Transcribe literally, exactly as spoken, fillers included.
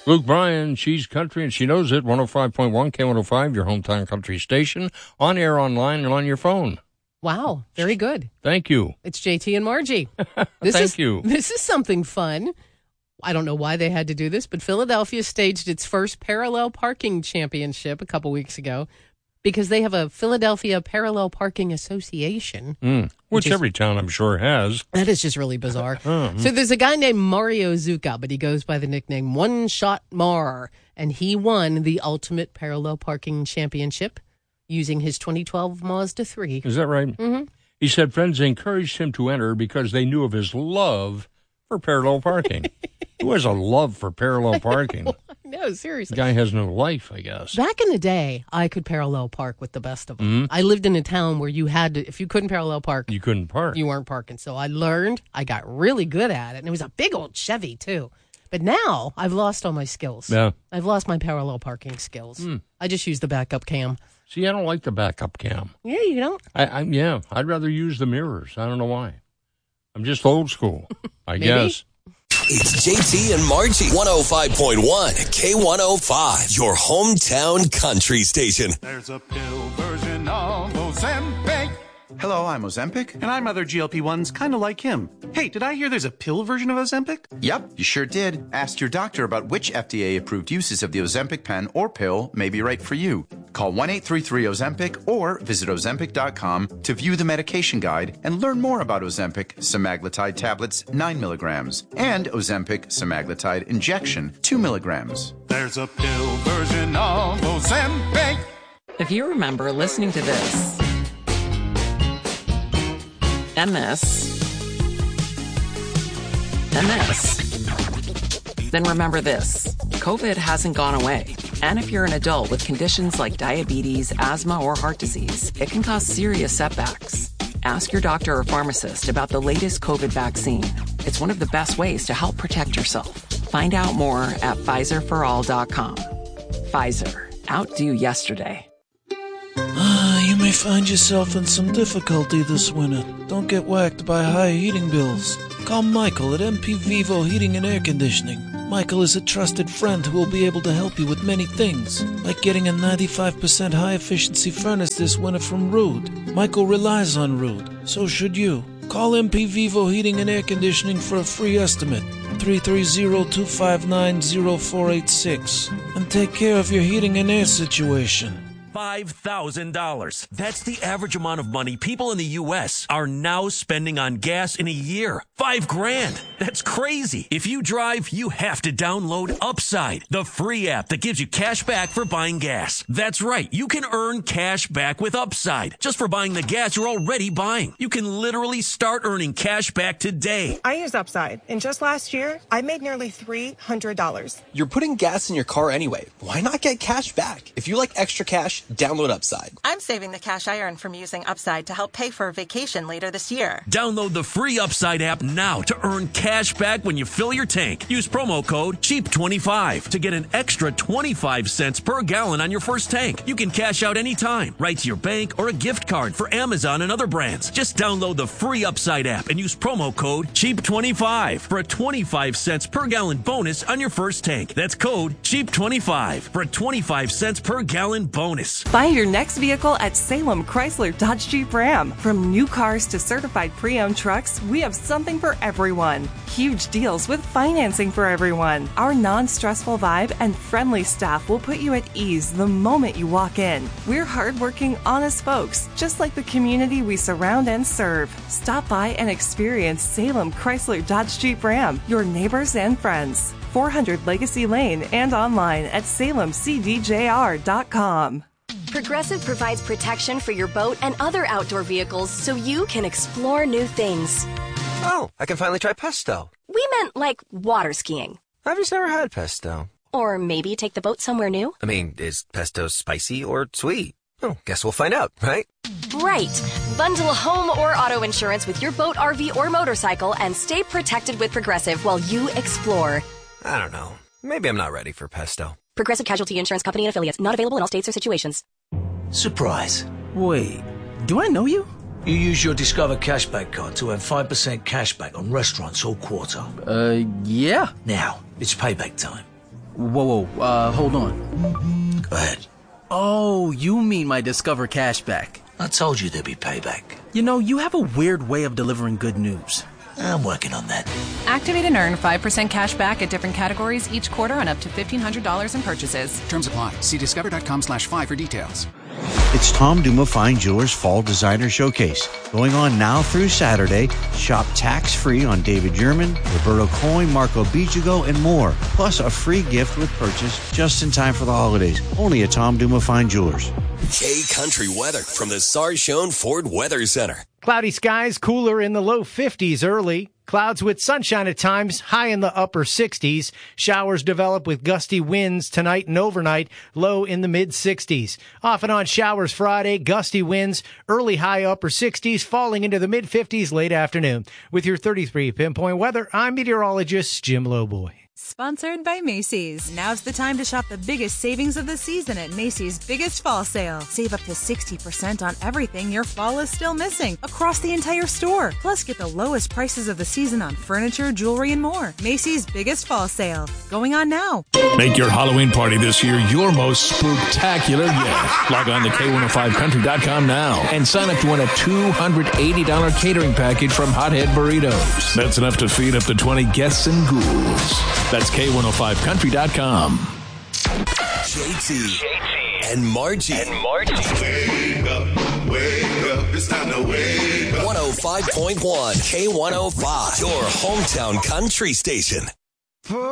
Luke Bryan, she's country and she knows it. one oh five point one K one oh five, your hometown country station, on air, online, and on your phone. Wow, very good. Thank you. It's J T and Margie. This Thank is, you. This is something fun. I don't know why they had to do this, but Philadelphia staged its first parallel parking championship a couple weeks ago because they have a Philadelphia Parallel Parking Association. Mm, which which is, every town, I'm sure, has. That is just really bizarre. uh-huh. So there's a guy named Mario Zucca, but he goes by the nickname One Shot Mar, and he won the Ultimate Parallel Parking Championship using his twenty twelve Mazda three. Is that right? Mm-hmm. He said friends encouraged him to enter because they knew of his love for parallel parking. Who has a love for parallel parking? No, seriously. The guy has no life, I guess. Back in the day, I could parallel park with the best of them. Mm-hmm. I lived in a town where you had to, if you couldn't parallel park, You couldn't park. you weren't parking. So I learned, I got really good at it. And it was a big old Chevy, too. But now I've lost all my skills. Yeah. I've lost my parallel parking skills. Mm. I just use the backup cam. See, I don't like the backup cam. Yeah, you don't? I, I Yeah, I'd rather use the mirrors. I don't know why. I'm just old school, I guess. It's J T and Margie, one oh five point one K one oh five, your hometown country station. There's a pill version of Ozempic. Hello, I'm Ozempic. And I'm other G L P ones kind of like him. Hey, did I hear there's a pill version of Ozempic? Yep, you sure did. Ask your doctor about which F D A-approved uses of the Ozempic pen or pill may be right for you. Call one eight three three Ozempic or visit Ozempic dot com to view the medication guide and learn more about Ozempic semaglutide tablets nine milligrams and Ozempic semaglutide injection two milligrams. There's a pill version of Ozempic. If you remember listening to this, and this, and this, then remember this. COVID hasn't gone away. And if you're an adult with conditions like diabetes, asthma, or heart disease, it can cause serious setbacks. Ask your doctor or pharmacist about the latest COVID vaccine. It's one of the best ways to help protect yourself. Find out more at Pfizer for all dot com. Pfizer. Outdo yesterday. You may find yourself in some difficulty this winter. Don't get whacked by high heating bills. Call Michael at M P Vivo Heating and Air Conditioning. Michael is a trusted friend who will be able to help you with many things, like getting a ninety-five percent high-efficiency furnace this winter from Rude. Michael relies on Rude, so should you. Call M P Vivo Heating and Air Conditioning for a free estimate, three three zero, two five nine, zero four eight six, and take care of your heating and air situation. five thousand dollars. That's the average amount of money people in the U S are now spending on gas in a year. Five grand. That's crazy. If you drive, you have to download Upside, the free app that gives you cash back for buying gas. That's right. You can earn cash back with Upside just for buying the gas you're already buying. You can literally start earning cash back today. I use Upside, and just last year, I made nearly three hundred dollars. You're putting gas in your car anyway. Why not get cash back? If you like extra cash, download Upside. I'm saving the cash I earn from using Upside to help pay for a vacation later this year. Download the free Upside app now to earn cash back when you fill your tank. Use promo code cheap twenty-five to get an extra twenty-five cents per gallon on your first tank. You can cash out anytime, right to your bank or a gift card for Amazon and other brands. Just download the free Upside app and use promo code cheap twenty-five for a twenty-five cents per gallon bonus on your first tank. That's code cheap twenty-five for a twenty-five cents per gallon bonus. Buy your next vehicle at Salem Chrysler Dodge Jeep Ram. From new cars to certified pre-owned trucks, we have something for everyone. Huge deals with financing for everyone. Our non-stressful vibe and friendly staff will put you at ease the moment you walk in. We're hardworking, honest folks, just like the community we surround and serve. Stop by and experience Salem Chrysler Dodge Jeep Ram, your neighbors and friends. four hundred Legacy Lane and online at salem c d j r dot com. Progressive provides protection for your boat and other outdoor vehicles so you can explore new things. Oh, I can finally try pesto. We meant like water skiing. I've just never had pesto. Or maybe take the boat somewhere new. I mean, is pesto spicy or sweet? Oh, guess we'll find out, right? Right. Bundle home or auto insurance with your boat, R V, or motorcycle and stay protected with Progressive while you explore. I don't know. Maybe I'm not ready for pesto. Progressive Casualty Insurance Company and Affiliates. Not available in all states or situations. Surprise. Wait, do I know you? You use your Discover Cashback card to earn five percent cashback on restaurants all quarter. Uh, yeah. Now, it's payback time. Whoa, whoa, uh, hold on. Go ahead. Oh, you mean my Discover cashback. I told you there'd be payback. You know, you have a weird way of delivering good news. I'm working on that. Activate and earn five percent cash back at different categories each quarter on up to fifteen hundred dollars in purchases. Terms apply. See discover.com slash five for details. It's Tom Duma Fine Jewelers Fall Designer Showcase. Going on now through Saturday. Shop tax-free on David German, Roberto Coin, Marco Bijago, and more. Plus a free gift with purchase just in time for the holidays. Only at Tom Duma Fine Jewelers. K Country weather from the Sarshone Ford Weather Center. Cloudy skies, cooler in the low fifties early. Clouds with sunshine at times, high in the upper sixties. Showers develop with gusty winds tonight and overnight, low in the mid sixties. Off and on showers Friday, gusty winds, early high upper sixties, falling into the mid fifties late afternoon. With your thirty-three pinpoint weather, I'm meteorologist Jim Lowboy. Sponsored by Macy's. Now's the time to shop the biggest savings of the season at Macy's Biggest Fall Sale. Save up to sixty percent on everything your fall is still missing across the entire store. Plus, get the lowest prices of the season on furniture, jewelry, and more. Macy's Biggest Fall Sale. Going on now. Make your Halloween party this year your most spooktacular yet. Log on to K one oh five country dot com now and sign up to win a two hundred eighty dollars catering package from Hothead Burritos. That's enough to feed up to twenty guests and ghouls. That's K one oh five country dot com. J T and Margie. And Margie. Wake up, wake up, it's time to wake up. one oh five point one K one oh five, your hometown country station.